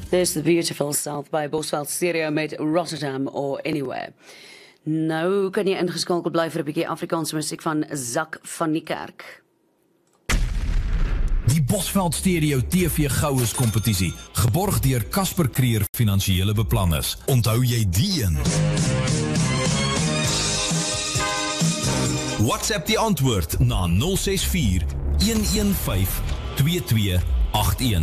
There's the beautiful South by Bosveld Stereo met Rotterdam or Anywhere. Nou kan jy ingeskakel bly vir 'n bietjie Afrikaanse musiek van Zak van die Kerk. Die Bosveld Stereo TV Goues kompetisie, geborg deur Casper Creer Finansiële Beplanners. Onthou jy die een? WhatsApp die antwoord na 064 115 2281.